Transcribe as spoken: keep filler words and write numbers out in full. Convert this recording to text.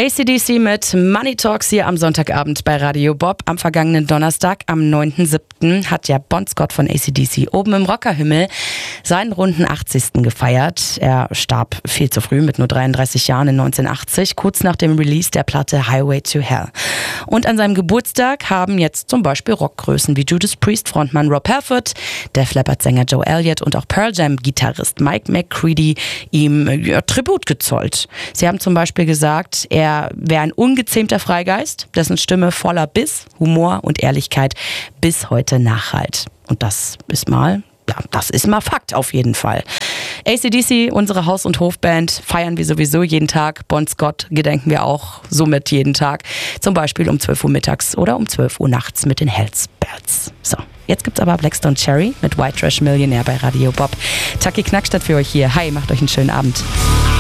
A C D C mit Money Talks hier am Sonntagabend bei Radio Bob. Am vergangenen Donnerstag, am neunten siebten hat ja Bon Scott von A C D C oben im Rockerhimmel seinen runden achtzigsten gefeiert. Er starb viel zu früh mit nur dreiunddreißig Jahren in neunzehnhundertachtzig, kurz nach dem Release der Platte Highway to Hell. Und an seinem Geburtstag haben jetzt zum Beispiel Rockgrößen wie Judas Priest Frontmann Rob Halford, Def Leppard Sänger Joe Elliott und auch Pearl Jam Gitarrist Mike McCready ihm ja, Tribut gezollt. Sie haben zum Beispiel gesagt, er wäre ein ungezähmter Freigeist, dessen Stimme voller Biss, Humor und Ehrlichkeit bis heute nachhallt. Und das ist mal, ja, das ist mal Fakt auf jeden Fall. A C D C, unsere Haus- und Hofband, feiern wir sowieso jeden Tag. Bon Scott gedenken wir auch somit jeden Tag. Zum Beispiel um zwölf Uhr mittags oder um zwölf Uhr nachts mit den Hells Bells. So, jetzt gibt's aber Blackstone Cherry mit White Trash Millionaire bei Radio Bob. Taki Knackstadt für euch hier. Hi, macht euch einen schönen Abend.